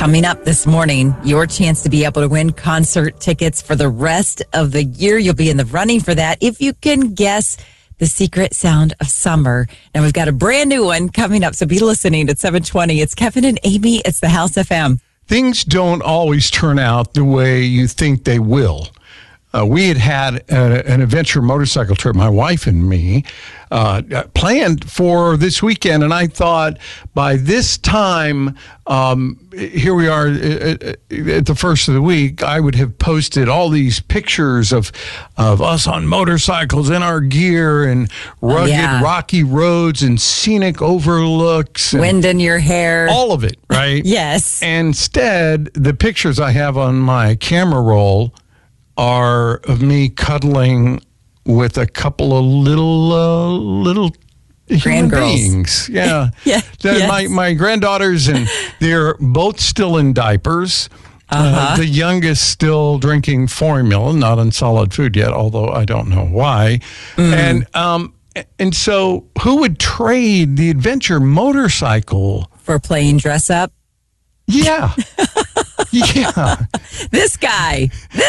Coming up this morning, your chance to be able to win concert tickets for the rest of the year. You'll be in the running for that if you can guess the secret sound of summer. And we've got a brand new one coming up, so be listening at 7:20. It's Kevin and Amy. It's the House FM. Things don't always turn out the way you think they will. We had an adventure motorcycle trip, my wife and me, planned for this weekend. And I thought by this time, here we are at the first of the week, I would have posted all these pictures of us on motorcycles in our gear and rugged, rocky roads and scenic overlooks. And wind in your hair. All of it, right? Yes. Instead, the pictures I have on my camera roll are of me cuddling with a couple of little human beings. Yeah. Yes. My granddaughters, and they're both still in diapers. The youngest still drinking formula, not on solid food yet, although I don't know why. And so who would trade the adventure motorcycle For playing dress up? Yeah. Yeah. This guy.